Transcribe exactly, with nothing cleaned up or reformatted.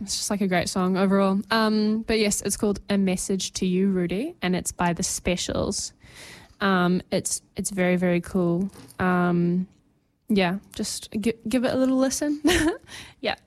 it's just like a great song overall. Um, but yes, it's called A Message to You, Rudy, and it's by The Specials. Um, it's it's very, very cool. Um, yeah, just g- give it a little listen. Yeah.